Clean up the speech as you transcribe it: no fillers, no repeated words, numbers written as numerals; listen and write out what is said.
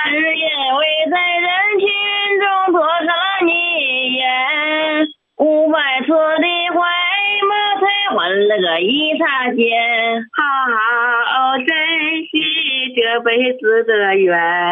只因为在人群中多少你眼，500次的怀抱才换了个一擦肩，好珍惜这辈子的缘。